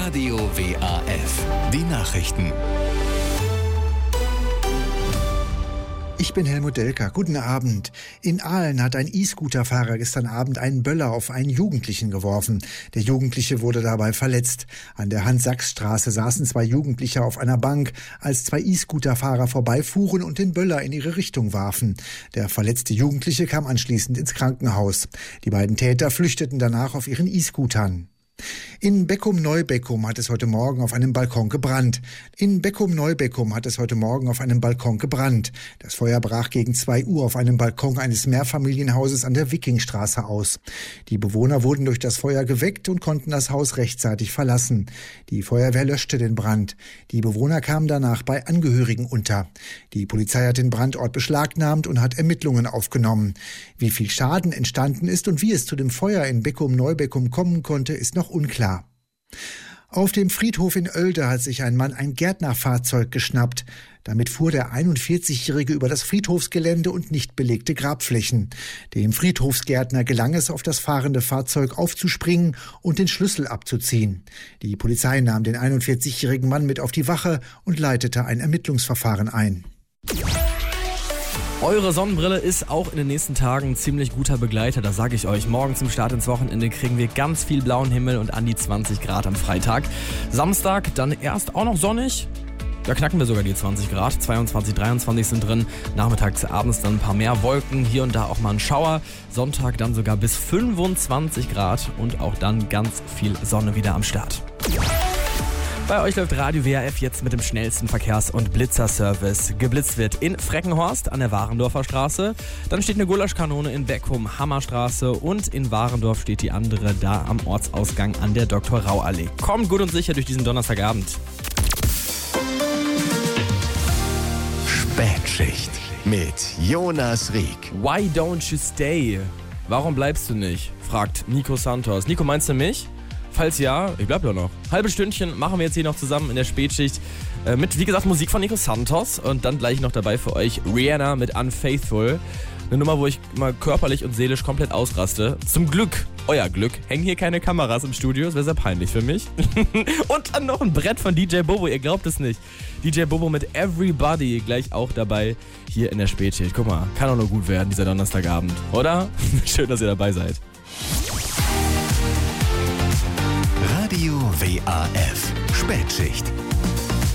Radio WAF. Die Nachrichten. Ich bin Helmut Delker. Guten Abend. In Aalen hat ein E-Scooter-Fahrer gestern Abend einen Böller auf einen Jugendlichen geworfen. Der Jugendliche wurde dabei verletzt. An der Hans-Sachs-Straße saßen 2 Jugendliche auf einer Bank, als 2 E-Scooter-Fahrer vorbeifuhren und den Böller in ihre Richtung warfen. Der verletzte Jugendliche kam anschließend ins Krankenhaus. Die beiden Täter flüchteten danach auf ihren E-Scootern. In Beckum-Neubeckum hat es heute Morgen auf einem Balkon gebrannt. Das Feuer brach gegen 2 Uhr auf einem Balkon eines Mehrfamilienhauses an der Wikingstraße aus. Die Bewohner wurden durch das Feuer geweckt und konnten das Haus rechtzeitig verlassen. Die Feuerwehr löschte den Brand. Die Bewohner kamen danach bei Angehörigen unter. Die Polizei hat den Brandort beschlagnahmt und hat Ermittlungen aufgenommen. Wie viel Schaden entstanden ist und wie es zu dem Feuer in Beckum-Neubeckum kommen konnte, ist noch unklar. Auf dem Friedhof in Oelde hat sich ein Mann ein Gärtnerfahrzeug geschnappt. Damit fuhr der 41-Jährige über das Friedhofsgelände und nicht belegte Grabflächen. Dem Friedhofsgärtner gelang es, auf das fahrende Fahrzeug aufzuspringen und den Schlüssel abzuziehen. Die Polizei nahm den 41-jährigen Mann mit auf die Wache und leitete ein Ermittlungsverfahren ein. Eure Sonnenbrille ist auch in den nächsten Tagen ein ziemlich guter Begleiter, das sage ich euch. Morgen zum Start ins Wochenende kriegen wir ganz viel blauen Himmel und an die 20 Grad am Freitag. Samstag dann erst auch noch sonnig. Da knacken wir sogar die 20 Grad, 22, 23 sind drin. Nachmittags, abends dann ein paar mehr Wolken, hier und da auch mal ein Schauer. Sonntag dann sogar bis 25 Grad und auch dann ganz viel Sonne wieder am Start. Bei euch läuft Radio WAF jetzt mit dem schnellsten Verkehrs- und Blitzerservice. Geblitzt wird in Freckenhorst an der Warendorfer Straße. Dann steht eine Gulaschkanone in Beckum, Hammerstraße. Und in Warendorf steht die andere da am Ortsausgang an der Dr.-Rau-Allee. Kommt gut und sicher durch diesen Donnerstagabend. Spätschicht mit Jonas Rieck. Why don't you stay? Warum bleibst du nicht? Fragt Nico Santos. Nico, meinst du mich? Falls ja, ich bleib ja noch. Halbes Stündchen machen wir jetzt hier noch zusammen in der Spätschicht mit, wie gesagt, Musik von Nico Santos und dann gleich noch dabei für euch Rihanna mit Unfaithful. Eine Nummer, wo ich mal körperlich und seelisch komplett ausraste. Zum Glück, euer Glück, hängen hier keine Kameras im Studio, das wäre sehr peinlich für mich. Und dann noch ein Brett von DJ Bobo, ihr glaubt es nicht. DJ Bobo mit Everybody gleich auch dabei hier in der Spätschicht. Guck mal, kann auch nur gut werden, dieser Donnerstagabend, oder? Schön, dass ihr dabei seid. Radio WAF. Spätschicht.